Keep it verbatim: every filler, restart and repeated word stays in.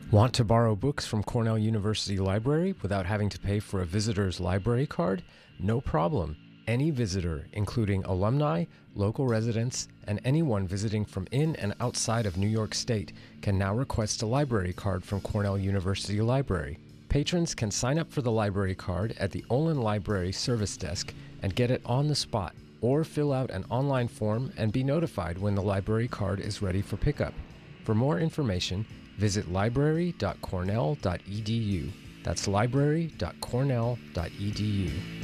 Want to borrow books from Cornell University Library without having to pay for a visitor's library card? No problem. Any visitor, including alumni, local residents, and anyone visiting from in and outside of New York State, can now request a library card from Cornell University Library. Patrons can sign up for the library card at the Olin Library Service Desk and get it on the spot, or fill out an online form and be notified when the library card is ready for pickup. For more information, visit library dot cornell dot e d u. That's library dot cornell dot e d u.